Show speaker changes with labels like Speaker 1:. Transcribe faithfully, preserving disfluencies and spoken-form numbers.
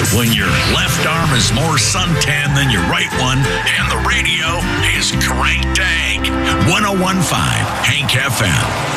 Speaker 1: When your left arm is more suntan than your right one, and the radio is cranked dank. one oh one point five Hank F M.